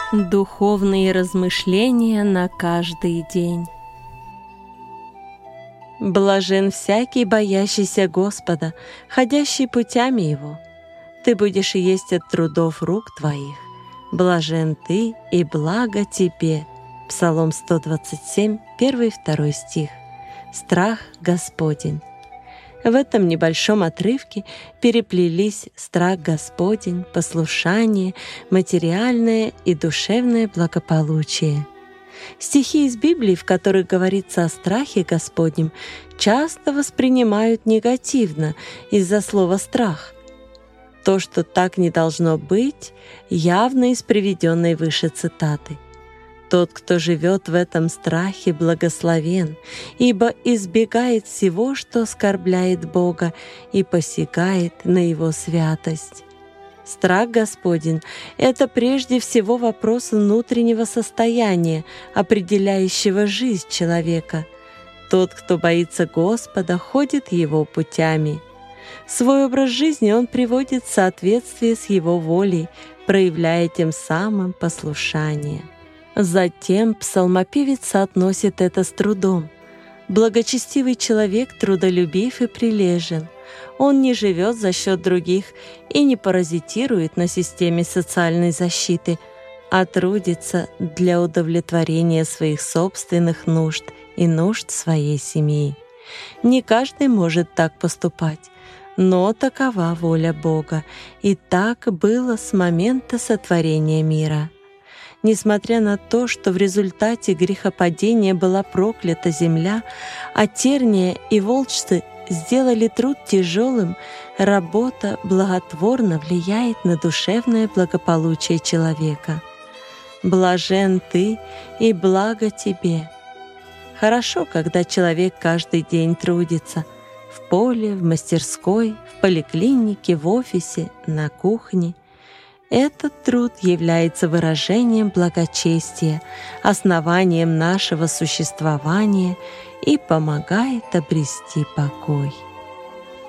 Духовные размышления на каждый день. Блажен всякий, боящийся Господа, ходящий путями Его. Ты будешь есть от трудов рук твоих. Блажен ты и благо тебе. Псалом 127, 1-2 стих. Страх Господень. В этом небольшом отрывке переплелись страх Господень, послушание, материальное и душевное благополучие. Стихи из Библии, в которых говорится о страхе Господнем, часто воспринимают негативно из-за слова «страх». То, что так не должно быть, явно из приведенной выше цитаты. Тот, кто живет в этом страхе, благословен, ибо избегает всего, что оскорбляет Бога, и посягает на Его святость. Страх Господень — это прежде всего вопрос внутреннего состояния, определяющего жизнь человека. Тот, кто боится Господа, ходит Его путями. Свой образ жизни он приводит в соответствие с Его волей, проявляя тем самым послушание. Затем псалмопевец соотносит это с трудом. Благочестивый человек трудолюбив и прилежен. Он не живет за счет других и не паразитирует на системе социальной защиты, а трудится для удовлетворения своих собственных нужд и нужд своей семьи. Не каждый может так поступать, но такова воля Бога, и так было с момента сотворения мира. Несмотря на то, что в результате грехопадения была проклята земля, а терния и волчцы сделали труд тяжелым, работа благотворно влияет на душевное благополучие человека. Блажен ты и благо тебе. Хорошо, когда человек каждый день трудится в поле, в мастерской, в поликлинике, в офисе, на кухне. Этот труд является выражением благочестия, основанием нашего существования и помогает обрести покой.